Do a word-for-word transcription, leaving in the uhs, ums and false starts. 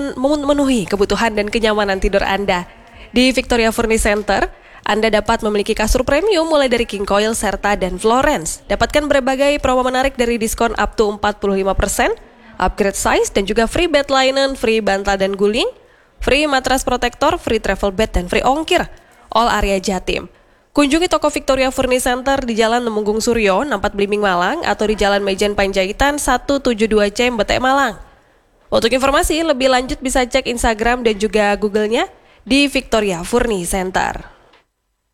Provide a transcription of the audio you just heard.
men- memenuhi kebutuhan dan kenyamanan tidur Anda. Di Victoria Furniture Center, Anda dapat memiliki kasur premium mulai dari King Coil, Serta, dan Florence. Dapatkan berbagai promo menarik dari diskon up to empat puluh lima persen, upgrade size, dan juga free bed linen, free bantal dan guling, free matras protektor, free travel bed, dan free ongkir. All area Jatim. Kunjungi toko Victoria Furniture Center di Jalan Temenggung Suryo, Nampat Blimbing Malang, atau di Jalan Mejen Panjaitan seratus tujuh puluh dua C Mbete Malang. Untuk informasi lebih lanjut bisa cek Instagram dan juga Google-nya di Victoria Furniture Center.